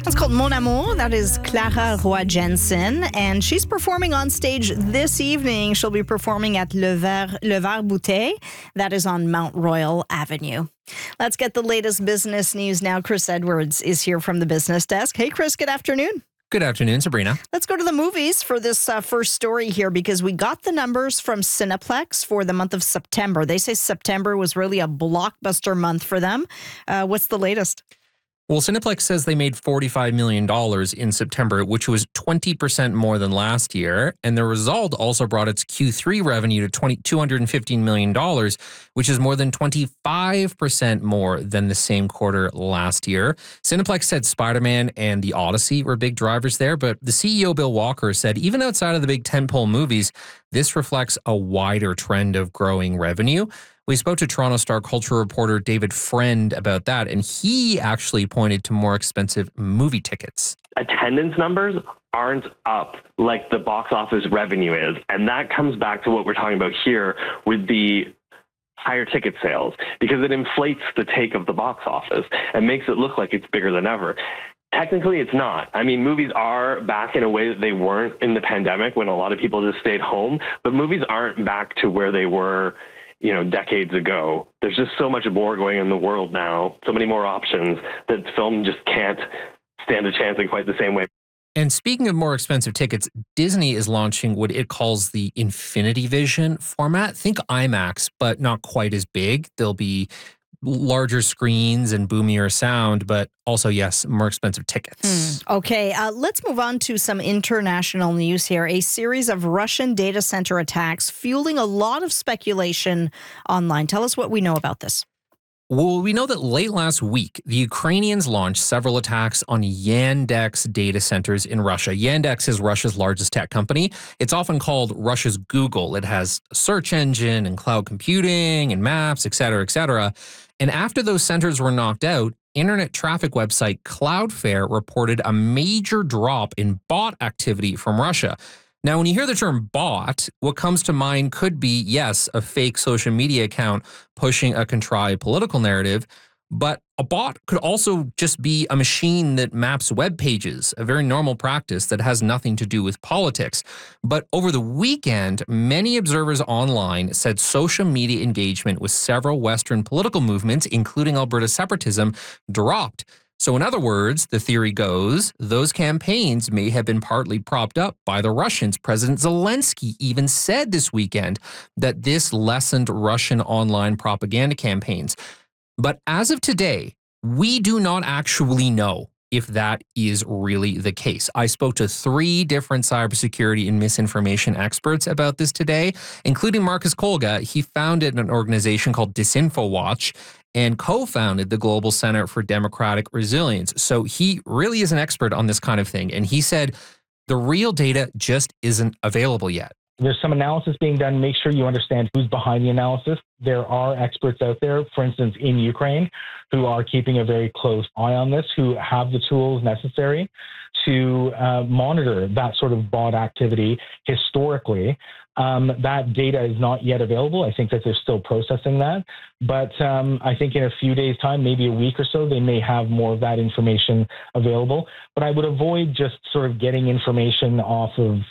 It's called Mon Amour. That is Clara Roy Jensen, and she's performing on stage this evening. She'll be performing at Le Vert Bouteille. That is on Mount Royal Avenue. Let's get the latest business news now. Chris Edwards is here from the business desk. Hey, Chris, good afternoon. Good afternoon, Sabrina. Let's go to the movies for this first story here, because we got the numbers from Cineplex for the month of September. They say September was really a blockbuster month for them. What's the latest? Well, Cineplex says they made $45 million in September, which was 20% more than last year. And the result also brought its Q3 revenue to $215 million, which is more than 25% more than the same quarter last year. Cineplex said Spider-Man and The Odyssey were big drivers there, but the CEO, Bill Walker, said even outside of the big tentpole movies, this reflects a wider trend of growing revenue. We spoke to Toronto Star culture reporter David Friend about that, and he actually pointed to more expensive movie tickets. Attendance numbers aren't up like the box office revenue is, and that comes back to what we're talking about here with the higher ticket sales, because it inflates the take of the box office and makes it look like it's bigger than ever. Technically, it's not. I mean, movies are back in a way that they weren't in the pandemic when a lot of people just stayed home, but movies aren't back to where they were decades ago. There's just so much more going in the world now, so many more options that film just can't stand a chance in quite the same way. And speaking of more expensive tickets, Disney is launching what it calls the Infinity Vision format. Think IMAX, but not quite as big. There'll be larger screens and boomier sound, but also, yes, more expensive tickets. Okay, let's move on to some international news here. A series of Russian data center attacks fueling a lot of speculation online. Tell us what we know about this. Well, we know that late last week, the Ukrainians launched several attacks on Yandex data centers in Russia. Yandex is Russia's largest tech company. It's often called Russia's Google. It has a search engine and cloud computing and maps, et cetera, et cetera. And after those centers were knocked out, internet traffic website Cloudflare reported a major drop in bot activity from Russia. Now, when you hear the term bot, what comes to mind could be, yes, a fake social media account pushing a contrived political narrative, but a bot could also just be a machine that maps web pages, a very normal practice that has nothing to do with politics. But over the weekend, many observers online said social media engagement with several Western political movements, including Alberta separatism, dropped. So in other words, the theory goes, those campaigns may have been partly propped up by the Russians. President Zelensky even said this weekend that this lessened Russian online propaganda campaigns. But as of today, we do not actually know if that is really the case. I spoke to 3 different cybersecurity and misinformation experts about this today, including Marcus Kolga. He founded an organization called DisinfoWatch and co-founded the Global Center for Democratic Resilience. So he really is an expert on this kind of thing. And he said the real data just isn't available yet. There's some analysis being done. Make sure you understand who's behind the analysis. There are experts out there, for instance, in Ukraine, who are keeping a very close eye on this, who have the tools necessary to monitor that sort of bot activity historically. That data is not yet available. I think that they're still processing that. But I think in a few days' time, maybe a week or so, they may have more of that information available. But I would avoid just sort of getting information off of